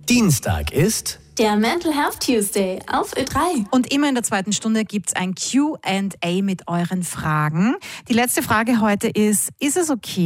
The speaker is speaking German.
Dienstag ist der Mental Health Tuesday auf Ö3. Und immer in der zweiten Stunde gibt es ein Q&A mit euren Fragen. Die letzte Frage heute ist es okay,